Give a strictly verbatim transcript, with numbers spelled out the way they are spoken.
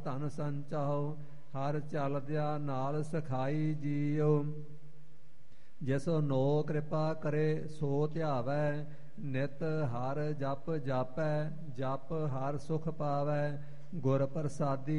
ਧਨ ਸੰਚਾਓ ਹਰ ਚਲਦਿਆ ਨਾਲ ਸਖਾਈ ਜੀਓ। ਜਿਸੋ ਨੋ ਕਿਰਪਾ ਕਰੇ ਸੋ ਧਿਆਵੈ ਨਿਤ ਹਰ ਜਪ ਜਾਪੈ ਜਪ ਹਰ ਸੁਖ ਪਾਵੈ। ਗੁਰ ਪ੍ਰਸਾਦੀ